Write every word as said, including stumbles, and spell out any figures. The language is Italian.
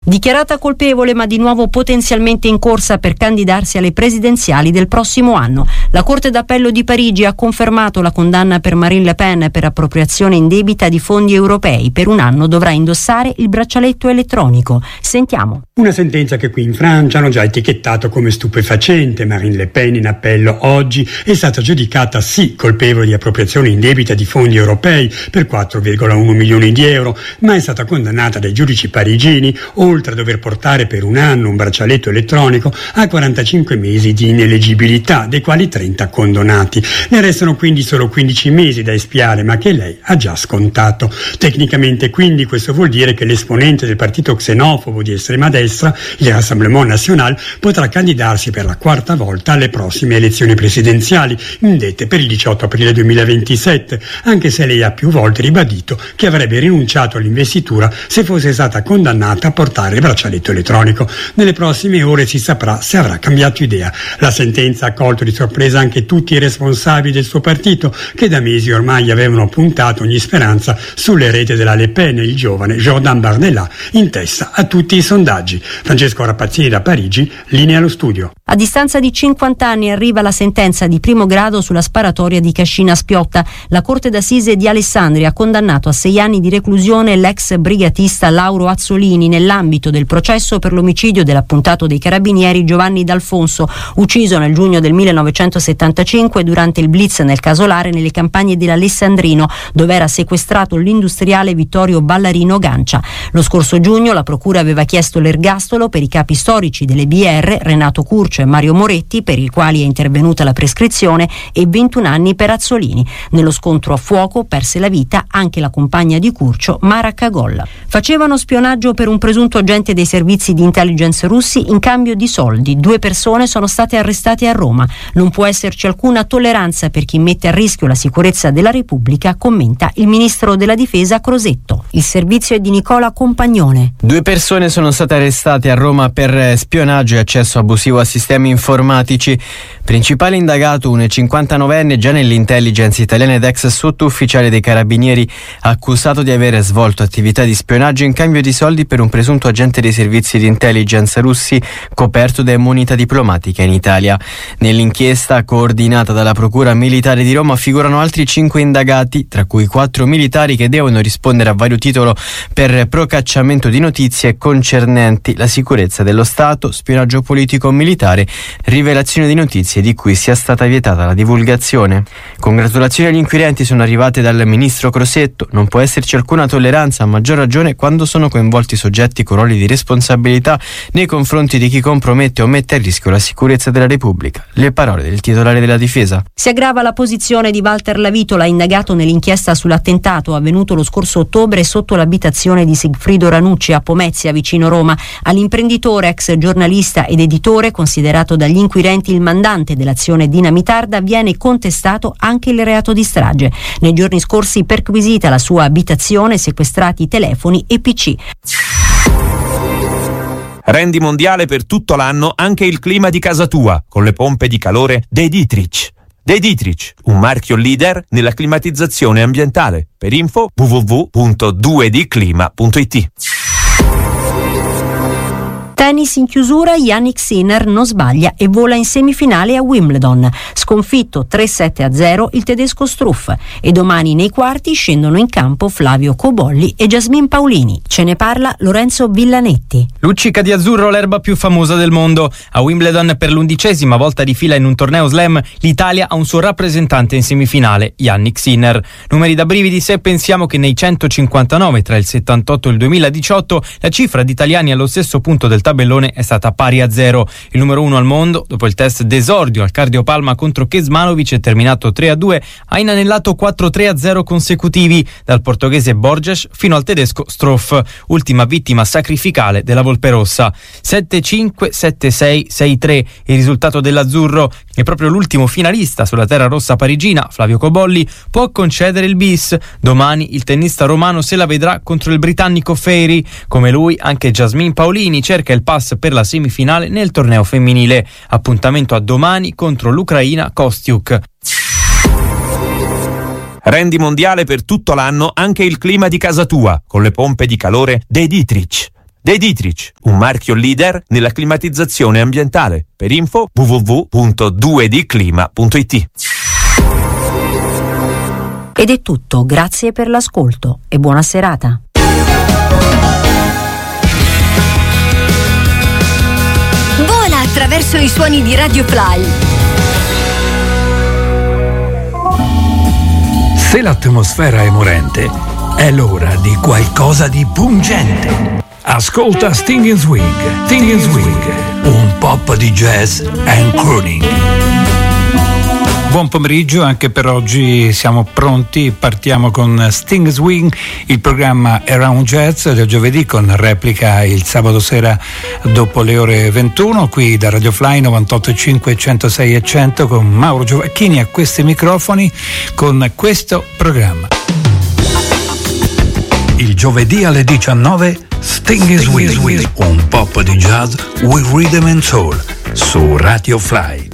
Dichiarata colpevole ma di nuovo potenzialmente in corsa per candidarsi alle presidenziali del prossimo anno. La Corte d'Appello di Parigi ha confermato la condanna per Marine Le Pen per appropriazione indebita di fondi europei. Per un anno dovrà indossare il braccialetto elettronico. Sentiamo. Una sentenza che qui in Francia hanno già etichettato come stupefacente. Marine Le Pen in appello oggi è stata giudicata sì colpevole di appropriazione indebita di fondi europei per quattro virgola uno milioni di euro, ma è stata condannata dai giudici parigini, oltre a dover portare per un anno un braccialetto elettronico, a quarantacinque mesi di ineleggibilità, dei quali trenta condonati. Ne restano quindi solo quindici mesi da espiare, ma che lei ha già scontato. Tecnicamente quindi questo vuol dire che l'esponente del partito xenofobo di estrema destra, il Rassemblement National, potrà candidarsi per la quarta volta alle prossime elezioni presidenziali, indette per il diciotto aprile duemilaventisette, anche se lei ha più volte ribadito che avrebbe rinunciato all'investitura se fosse stata condannata a portare il braccialetto elettronico. Nelle prossime ore si saprà se avrà cambiato idea. La sentenza ha colto di sorpresa anche tutti i responsabili del suo partito, che da mesi ormai avevano puntato ogni speranza sulle reti della Le Pen e il giovane Jordan Bardella, in testa a tutti i sondaggi. Francesco Rapazzini da Parigi, linea allo studio. A distanza di cinquanta anni arriva la sentenza di primo grado sulla sparatoria di Cascina Spiotta. La Corte d'Assise di Alessandria ha condannato a sei anni di reclusione l'ex brigatista Lauro Azzolini nell'ambito del processo per l'omicidio dell'appuntato dei carabinieri Giovanni D'Alfonso, ucciso nel giugno del millenovecentosettantacinque durante il blitz nel casolare nelle campagne dell'Alessandrino, dove era sequestrato l'industriale Vittorio Ballarino Gancia. Lo scorso giugno la procura aveva chiesto l'ergastolo per i capi storici delle B R, Renato Curcio e Mario Moretti, per i quali è intervenuta la prescrizione, e ventuno anni per Azzolini. Nello scontro a fuoco perse la vita anche la compagna di Curcio, Mara Cagolla. Facevano spionaggio per un presunto agente dei servizi di intelligence russi in cambio di soldi. Due persone sono state arrestate a Roma. Non può esserci alcuna tolleranza per chi mette a rischio la sicurezza della Repubblica, commenta il ministro della Difesa Crosetto. Il servizio è di Nicola Compagnone. Due persone sono state arrestate a Roma per spionaggio e accesso abusivo a sistemi informatici. Principale indagato un cinquantanovenne già nell'intelligence italiana ed ex sottufficiale dei carabinieri, accusato di aver svolto attività di spionaggio in cambio di soldi per un presunto agente dei servizi di intelligence russi coperto da immunità diplomatica in Italia. Nell'inchiesta coordinata dalla Procura Militare di Roma figurano altri cinque indagati, tra cui quattro militari che devono rispondere a vario titolo per procacciamento di notizie concernenti la sicurezza dello Stato, spionaggio politico militare, rivelazione di notizie di cui sia stata vietata la divulgazione. Congratulazioni agli inquirenti sono arrivate dal ministro Crosetto. Non può esserci alcuna tolleranza, a maggior ragione quando sono coinvolti soggetti con ruoli di responsabilità nei confronti di chi compromette o mette a rischio la sicurezza della Repubblica. Le parole del titolare della Difesa. Si aggrava la posizione di Walter Lavitola, indagato nell'inchiesta sull'attentato avvenuto lo scorso ottobre sotto l'abitazione di Sigfrido Ranucci a Pomezia, vicino Roma. All'imprenditore, ex giornalista ed editore, considerato dagli inquirenti il mandante dell'azione dinamitarda, viene contestato anche il reato di strage. Nei giorni scorsi perquisita la sua abitazione, sequestrati telefoni e P C. Rendi mondiale per tutto l'anno anche il clima di casa tua con le pompe di calore De Dietrich. De Dietrich, un marchio leader nella climatizzazione ambientale. Per info w w w punto due d clima punto i t. Tennis in chiusura, Jannik Sinner non sbaglia e vola in semifinale a Wimbledon. Sconfitto tre sette a zero il tedesco Struff, e domani nei quarti scendono in campo Flavio Cobolli e Jasmine Paolini. Ce ne parla Lorenzo Villanetti. Luccica di azzurro l'erba più famosa del mondo. A Wimbledon per l'undicesima volta di fila in un torneo slam l'Italia ha un suo rappresentante in semifinale, Jannik Sinner. Numeri da brividi se pensiamo che nei centocinquantanove tra il settantotto e il duemiladiciotto la cifra di italiani allo stesso punto del tabellone è stata pari a zero. Il numero uno al mondo, dopo il test d'esordio al cardiopalma contro Kecmanovic, è terminato tre a due, ha inanellato quattro tre a zero consecutivi, dal portoghese Borges fino al tedesco Struff, ultima vittima sacrificale della Volpe Rossa. sette cinque, sette sei, sei tre il risultato dell'azzurro, e proprio l'ultimo finalista sulla terra rossa parigina, Flavio Cobolli, può concedere il bis. Domani il tennista romano se la vedrà contro il britannico Fairy. Come lui anche Jasmine Paolini cerca il pass per la semifinale nel torneo femminile. Appuntamento a domani contro l'Ucraina Kostiuk. Rendi mondiale per tutto l'anno anche il clima di casa tua con le pompe di calore De Dietrich. De Dietrich, un marchio leader nella climatizzazione ambientale. Per info w w w punto due d clima punto i t. Ed è tutto, grazie per l'ascolto e buona serata. Vola attraverso i suoni di Radio Fly. Se l'atmosfera è morente, è l'ora di qualcosa di pungente. Ascolta Sting and Swing, Sting and Swing, un pop di jazz and crooning. Buon pomeriggio, anche per oggi siamo pronti, partiamo con Sting Swing, il programma Around Jazz del giovedì con replica il sabato sera dopo le ore ventuno, qui da Radio Fly novantotto e cinque, centosei e cento con Mauro Giovacchini a questi microfoni con questo programma. Il giovedì alle diciannove Sting and Swing, un pop di jazz with rhythm and soul su Radio Fly.